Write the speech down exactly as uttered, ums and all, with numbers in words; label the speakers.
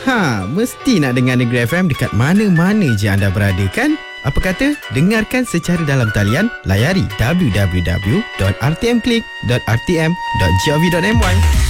Speaker 1: Ha, mesti nak dengar Negeri F M dekat mana-mana je anda berada kan? Apa kata, dengarkan secara dalam talian, layari w w w dot r t m click dot r t m dot gov dot m y.